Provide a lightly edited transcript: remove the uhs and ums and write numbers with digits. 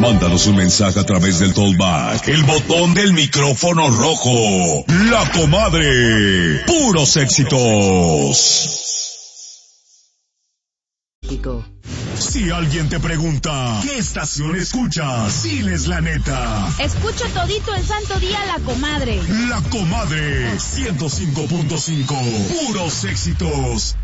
Mándanos un mensaje a través del Tollback, el botón del micrófono rojo. La Comadre. Puros éxitos. Si alguien te pregunta, ¿qué estación escuchas? Diles la neta. Escucho todito el santo día La Comadre. La Comadre, 105.5. Puros éxitos.